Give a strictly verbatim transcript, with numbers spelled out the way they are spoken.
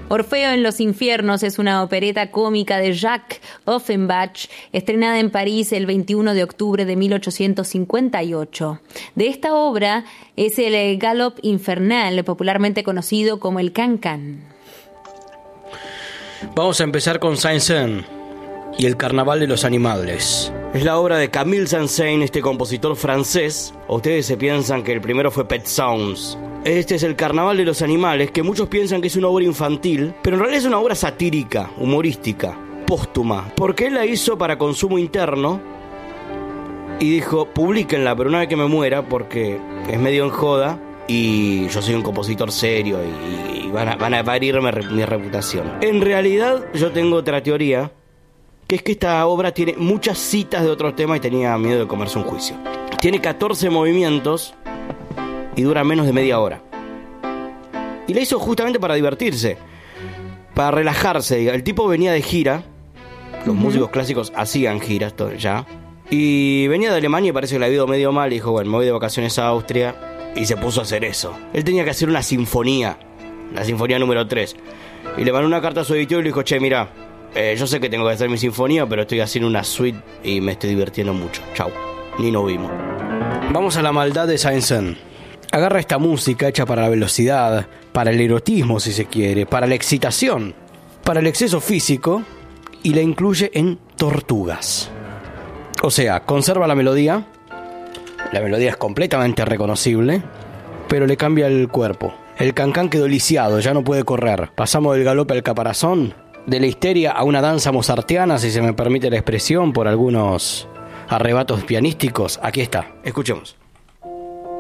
Orfeo en los infiernos es una opereta cómica de Jacques Offenbach, estrenada en París el veintiuno de octubre de mil ochocientos cincuenta y ocho. De esta obra es el Galop Infernal, popularmente conocido como el Can-Can. Vamos a empezar con Saint-Saëns y el Carnaval de los Animales. Es la obra de Camille Saint-Saëns, este compositor francés. Ustedes se piensan que el primero fue Pet Sounds. Este es el Carnaval de los Animales, que muchos piensan que es una obra infantil, pero en realidad es una obra satírica, humorística, póstuma, porque él la hizo para consumo interno y dijo, publíquenla, pero una vez que me muera, porque es medio en joda y yo soy un compositor serio y, y van, a, van a herirme mi reputación. En realidad yo tengo otra teoría, que es que esta obra tiene muchas citas de otros temas y tenía miedo de comerse un juicio. Tiene catorce movimientos y dura menos de media hora. Y la hizo justamente para divertirse, para relajarse. El tipo venía de gira, los uh-huh. músicos clásicos hacían giras ya, y venía de Alemania y parece que le había ido medio mal y dijo, bueno, me voy de vacaciones a Austria, y se puso a hacer eso. Él tenía que hacer una sinfonía, la sinfonía número tres, y le mandó una carta a su editor y le dijo, che, mira, eh, yo sé que tengo que hacer mi sinfonía, pero estoy haciendo una suite y me estoy divirtiendo mucho. Chau, ni nos vimos. Vamos a la maldad de Saint-Saëns. Agarra esta música hecha para la velocidad, para el erotismo si se quiere, para la excitación, para el exceso físico, y la incluye en Tortugas. O sea, conserva la melodía, la melodía es completamente reconocible, pero le cambia el cuerpo. El Can-Can quedó lisiado, ya no puede correr. Pasamos del galope al caparazón, de la histeria a una danza mozartiana, si se me permite la expresión, por algunos arrebatos pianísticos. Aquí está, escuchemos.